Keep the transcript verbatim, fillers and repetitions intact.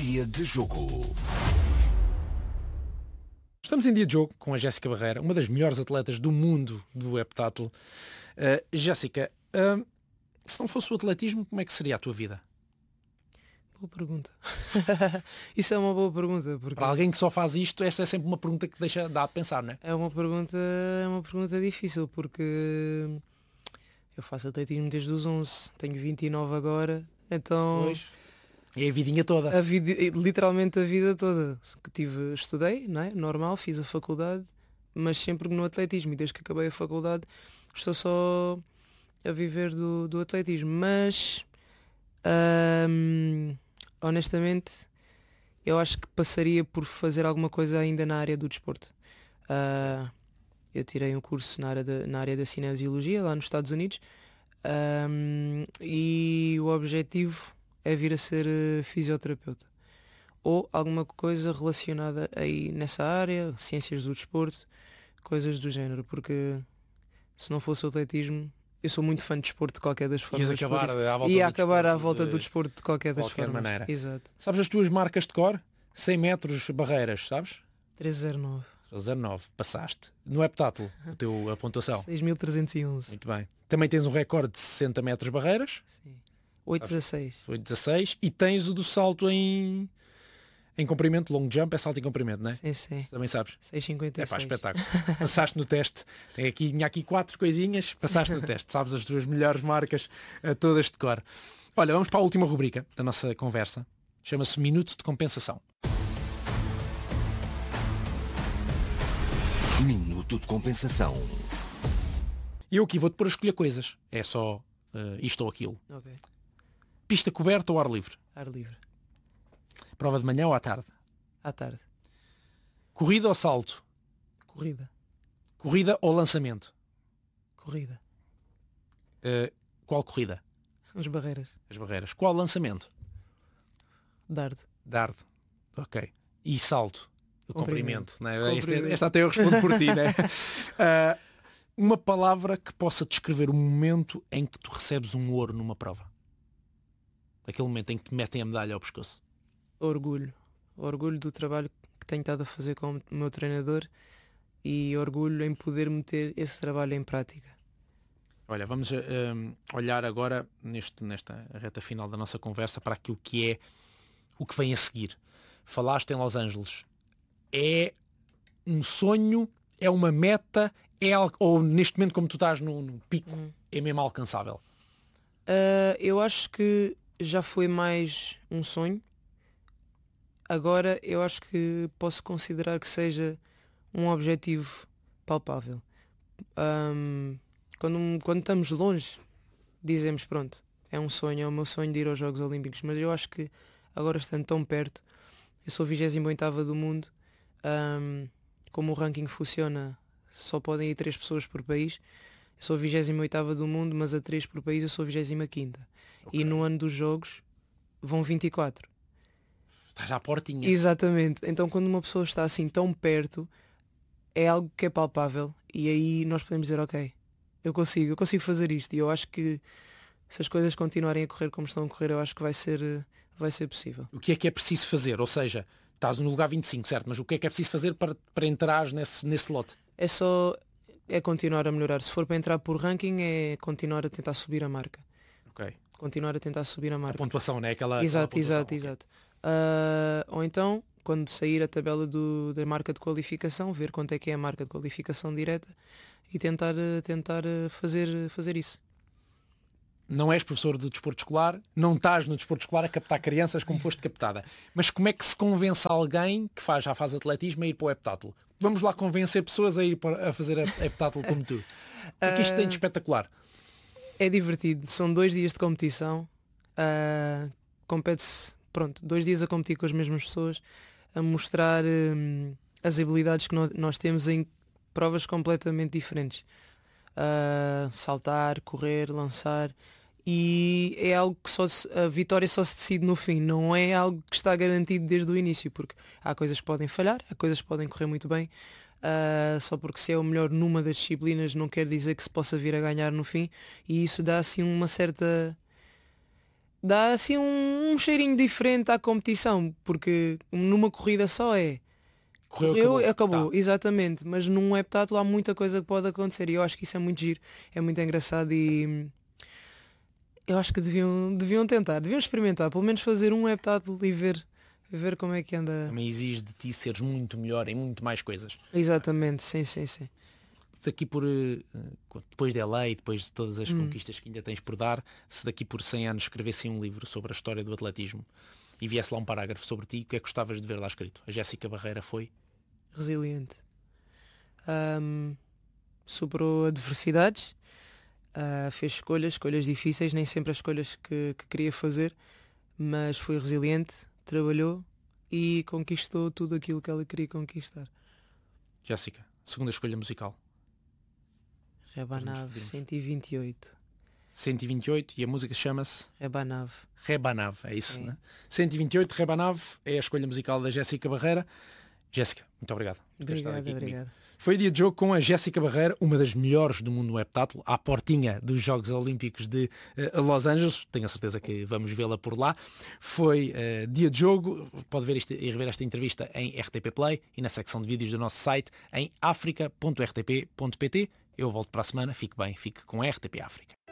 Dia de jogo. Estamos em dia de jogo com a Jéssica Barreira, uma das melhores atletas do mundo do heptátulo. Uh, Jéssica, uh, se não fosse o atletismo, como é que seria a tua vida? Boa pergunta. Isso é uma boa pergunta. Porque Para alguém que só faz isto, esta é sempre uma pergunta que deixa, dá a pensar, não é? É uma pergunta, é uma pergunta difícil, porque eu faço atletismo desde os onze, tenho vinte e nove agora, então... Pois. É a vidinha toda. A vida, literalmente a vida toda. Que tive, estudei, não é? Normal, fiz a faculdade, mas sempre no atletismo. E desde que acabei a faculdade estou só a viver do, do atletismo. Mas, hum, honestamente, eu acho que passaria por fazer alguma coisa ainda na área do desporto. Uh, eu tirei um curso na área, da, na área da cinesiologia, lá nos Estados Unidos. Um, e o objetivo é vir a ser uh, fisioterapeuta ou alguma coisa relacionada aí nessa área, ciências do desporto, coisas do género, porque se não fosse o atletismo, eu sou muito fã de desporto de qualquer das formas. Ias acabar à volta, ia do, acabar desporto à volta de... do desporto de qualquer das qualquer formas. maneira. Exato. Sabes as tuas marcas de cor? cem metros, barreiras, sabes? três zero nove. três zero nove, passaste. No heptátulo, a, teu, a pontuação. seis mil trezentos e onze. Muito bem. Também tens um recorde de sessenta metros barreiras. Sim. oito dezasseis. oito dezasseis. E tens o do salto em, em comprimento, long jump, é salto em comprimento, não é? Sim, sim. Também sabes? seis cinquenta e seis. É pá, espetáculo. Passaste no teste. Tem aqui, tinha aqui quatro coisinhas, passaste no teste. Sabes as tuas melhores marcas, uh, todas de cor. Olha, vamos para a última rubrica da nossa conversa. Chama-se Minuto de Compensação. Minuto de compensação. E eu aqui vou-te pôr a escolher coisas. É só uh, isto ou aquilo. Ok. Pista coberta ou ar livre? Ar livre. Prova de manhã ou à tarde? À tarde. Corrida ou salto? Corrida. Corrida ou lançamento? Corrida. Uh, qual corrida? As barreiras. As barreiras. Qual lançamento? Dardo. Dardo. Ok. E salto? O comprimento. Comprimento. Né? Comprimento. Esta, esta até eu respondo por ti, né? Uh, uma palavra que possa descrever o momento em que tu recebes um ouro numa prova. Aquele momento em que te metem a medalha ao pescoço. Orgulho. Orgulho do trabalho que tenho estado a fazer com o meu treinador e orgulho em poder meter esse trabalho em prática. Olha, vamos uh, olhar agora neste, nesta reta final da nossa conversa para aquilo que é o que vem a seguir. Falaste em Los Angeles. É um sonho, é uma meta, é algo, ou neste momento como tu estás no, no pico, hum. é mesmo alcançável? Uh, eu acho que já foi mais um sonho. Agora eu acho que posso considerar que seja um objetivo palpável. Um, quando, quando estamos longe, dizemos pronto, é um sonho, é o meu sonho de ir aos Jogos Olímpicos, mas eu acho que agora estando tão perto, eu sou vigésima oitava do mundo, um, como o ranking funciona, só podem ir três pessoas por país, eu sou vigésima oitava do mundo, mas a três por país eu sou vigésima quinta. Okay. E no ano dos Jogos vão vinte e quatro. Estás à portinha. Exatamente. Então quando uma pessoa está assim tão perto, é algo que é palpável e aí nós podemos dizer, ok, eu consigo, eu consigo fazer isto. E eu acho que se as coisas continuarem a correr como estão a correr, eu acho que vai ser, vai ser possível. O que é que é preciso fazer? Ou seja, estás no lugar vinte e cinco, certo? Mas o que é que é preciso fazer para, para entrar nesse, nesse lote? É só é continuar a melhorar. Se for para entrar por ranking, é continuar a tentar subir a marca. Ok. Continuar a tentar subir a marca. A pontuação, não é? Aquela, exato, aquela exato, okay. exato. Uh, ou então, quando sair a tabela do, da marca de qualificação, ver quanto é que é a marca de qualificação direta e tentar, tentar fazer, fazer isso. Não és professor de desporto escolar, não estás no desporto escolar a captar crianças como foste captada. Mas como é que se convence alguém que faz, já faz atletismo a ir para o heptátulo? Vamos lá convencer pessoas a ir para, a fazer heptátulo como tu. Porque isto tem de espetacular. É divertido. São dois dias de competição. Uh, compete-se, pronto, dois dias a competir com as mesmas pessoas, a mostrar um, as habilidades que no, nós temos em provas completamente diferentes. Uh, saltar, correr, lançar, e é algo que só se, a vitória só se decide no fim, não é algo que está garantido desde o início, porque há coisas que podem falhar, há coisas que podem correr muito bem, uh, só porque se é o melhor numa das disciplinas não quer dizer que se possa vir a ganhar no fim, e isso dá assim uma certa dá assim um, um cheirinho diferente à competição, porque numa corrida só é Correu, correu, acabou. acabou, Tá. exatamente, mas num heptátulo há muita coisa que pode acontecer e eu acho que isso é muito giro, é muito engraçado e hum, eu acho que deviam, deviam tentar, deviam experimentar, pelo menos fazer um heptátulo e ver, ver como é que anda. Também exige de ti seres muito melhor em muito mais coisas. Exatamente, sim, sim, sim. Daqui por, eh, depois de L A e depois de todas as Hum. conquistas que ainda tens por dar, se daqui por cem anos escrevessem um livro sobre a história do atletismo e viesse lá um parágrafo sobre ti, o que é que gostavas de ver lá escrito? A Jéssica Barreira foi? Resiliente. Ahm, superou adversidades, ah, fez escolhas, escolhas difíceis, nem sempre as escolhas que, que queria fazer, mas foi resiliente, trabalhou e conquistou tudo aquilo que ela queria conquistar. Jéssica, segunda escolha musical. Rebanav despedirmos. cento e vinte e oito. cento e vinte e oito e a música chama-se Rebanav. Rebanav, é isso, Sim. né? cento e vinte e oito, Rebanav, é a escolha musical da Jéssica Barreira. Jéssica, muito obrigado por ter estado Obrigada, aqui comigo. obrigada. Foi dia de jogo com a Jéssica Barreira, uma das melhores do mundo no heptátulo, à portinha dos Jogos Olímpicos de uh, Los Angeles. Tenho a certeza que vamos vê-la por lá. Foi uh, dia de jogo. Pode ver este, e rever esta entrevista em R T P Play e na secção de vídeos do nosso site em africa ponto r t p ponto p t. Eu volto para a semana. Fique bem, fique com a R T P África.